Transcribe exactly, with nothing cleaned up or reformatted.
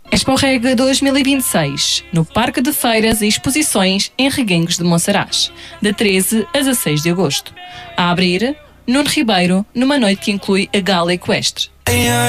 ExpoReg dois mil e vinte e seis, no Parque de Feiras e Exposições em Reguengos de Monsaraz, de treze a dezasseis de agosto. A abrir, Nuno Ribeiro, numa noite que inclui a gala equestre.